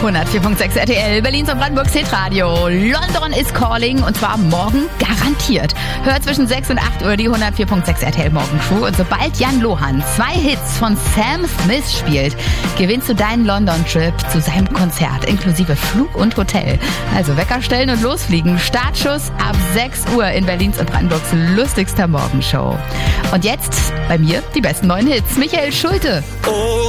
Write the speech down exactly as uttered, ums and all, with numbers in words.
hundertvier Komma sechs R T L, Berlins und Brandenburgs Hitradio. London is calling und zwar morgen garantiert. Hör zwischen sechs und acht Uhr die hundertvier Komma sechs R T L Morgencrew und sobald Jan Lohan zwei Hits von Sam Smith spielt, gewinnst du deinen London-Trip zu seinem Konzert inklusive Flug und Hotel. Also Wecker stellen und losfliegen. Startschuss ab sechs Uhr in Berlins und Brandenburgs lustigster Morgenshow. Und jetzt bei mir die besten neuen Hits. Michael Schulte. Oh.